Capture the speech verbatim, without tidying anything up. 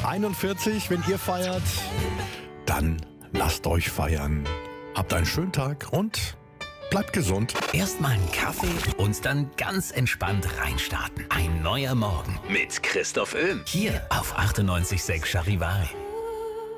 einundvierzig, wenn ihr feiert, dann lasst euch feiern. Habt einen schönen Tag und bleibt gesund. Erstmal einen Kaffee und dann ganz entspannt reinstarten. Ein neuer Morgen mit Christoph Öhm. Hier auf achtundneunzig Komma sechs Charivari.